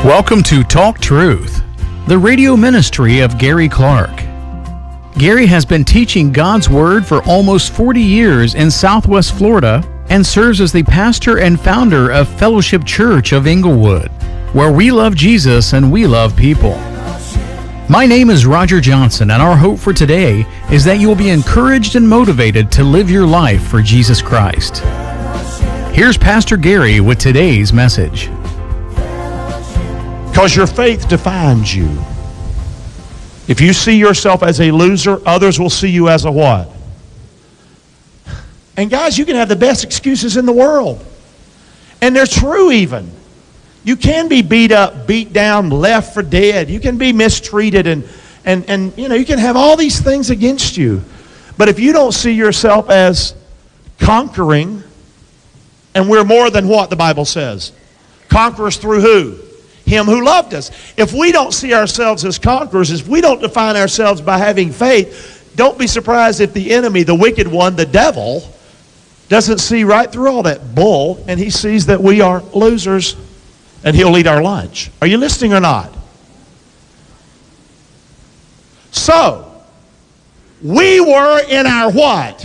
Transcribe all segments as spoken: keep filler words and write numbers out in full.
Welcome to Talk Truth, the radio ministry of Gary Clark. Gary has been teaching God's Word for almost forty years in Southwest Florida and serves as the pastor and founder of Fellowship Church of Inglewood, where we love Jesus and we love people. My name is Roger Johnson, and our hope for today is that you will be encouraged and motivated to live your life for Jesus Christ. Here's Pastor Gary with today's message. Because your faith defines you. If you see yourself as a loser, others will see you as a what? And guys, you can have the best excuses in the world. And they're true even. You can be beat up, beat down, left for dead. You can be mistreated and, and, and you know, you can have all these things against you. But if you don't see yourself as conquering, and we're more than what the Bible says. Conquerors through who? Him who loved us. If we don't see ourselves as conquerors, if we don't define ourselves by having faith, don't be surprised if the enemy, the wicked one, the devil, doesn't see right through all that bull, and he sees that we are losers, and he'll eat our lunch. Are you listening or not? So, we were in our what?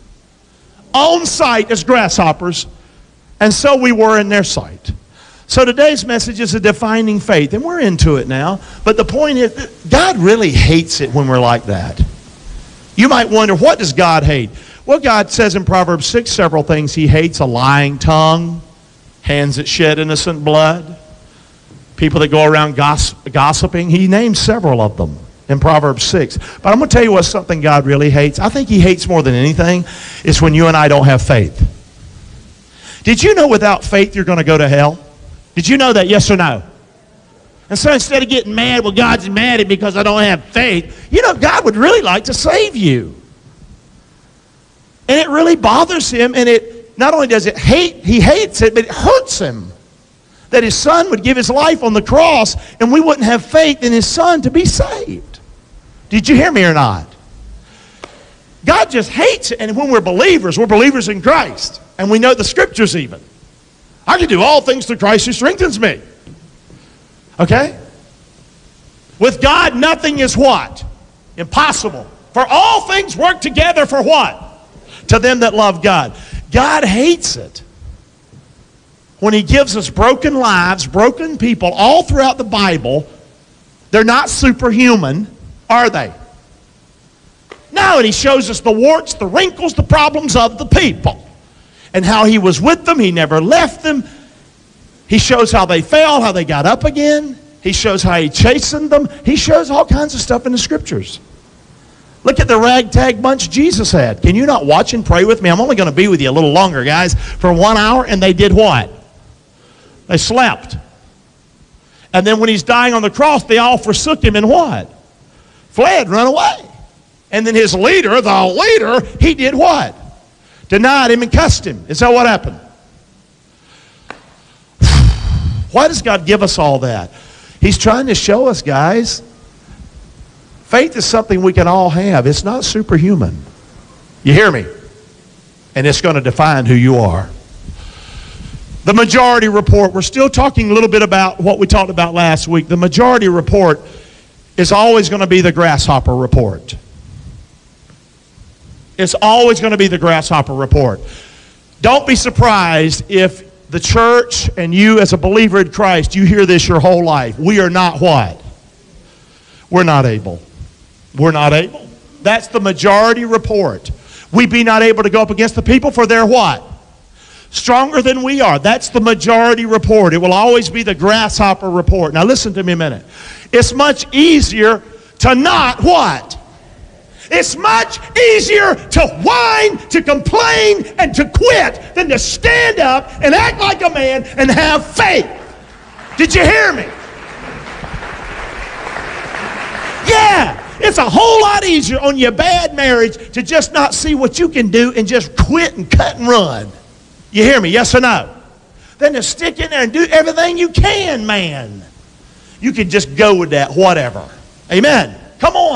Own sight as grasshoppers, and so we were in their sight. So today's message is a defining faith, and we're into it now. But the point is, God really hates it when we're like that. You might wonder, what does God hate? Well, God says in Proverbs six several things He hates: a lying tongue, hands that shed innocent blood, people that go around goss- gossiping. He names several of them in Proverbs six. But I'm going to tell you what something God really hates. I think He hates more than anything is when you and I don't have faith. Did you know without faith you're going to go to hell? Did you know that, yes or no? And so instead of getting mad, well, God's mad at me because I don't have faith, you know, God would really like to save you. And it really bothers Him, and it not only does it hate, He hates it, but it hurts Him that His Son would give His life on the cross and we wouldn't have faith in His Son to be saved. Did you hear me or not? God just hates it, and when we're believers, we're believers in Christ, and we know the Scriptures even. I can do all things through Christ who strengthens me. Okay? With God, nothing is what? Impossible. For all things work together for what? To them that love God. God hates it when He gives us broken lives, broken people all throughout the Bible. They're not superhuman, are they? No, and He shows us the warts, the wrinkles, the problems of the people. And how He was with them. He never left them. He shows how they fell, how they got up again. He shows how He chastened them. He shows all kinds of stuff in the Scriptures. Look at the ragtag bunch Jesus had. Can you not watch and pray with me? I'm only going to be with you a little longer, guys, for one hour. And they did what? They slept. And then when He's dying on the cross, they all forsook Him and what? Fled, run away. And then His leader, the leader, he did what? Denied Him and cussed Him. Is that what happened? Why does God give us all that? He's trying to show us, guys, faith is something we can all have. It's not superhuman. You hear me? And it's going to define who you are. The majority report, we're still talking a little bit about what we talked about last week. The majority report is always going to be the grasshopper report. It's always going to be the grasshopper report. Don't be surprised if the church and you as a believer in Christ, you hear this your whole life. We are not what? We're not able. We're not able. That's the majority report. We be not able to go up against the people for they're what? Stronger than we are. That's the majority report. It will always be the grasshopper report. Now listen to me a minute. It's much easier to not what? It's much easier to whine, to complain, and to quit than to stand up and act like a man and have faith. Did you hear me? Yeah, it's a whole lot easier on your bad marriage to just not see what you can do and just quit and cut and run. You hear me? Yes or no? Than to stick in there and do everything you can, man. You can just go with that, whatever. Amen. Come on.